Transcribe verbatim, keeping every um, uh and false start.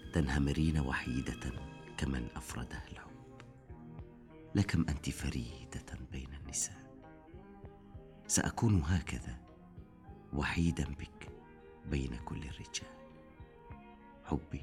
تنهمرين وحيدة كمن أفرده الحب. لكم أنت فريدة بين النساء. سأكون هكذا وحيدا بك بين كل الرجال. حبي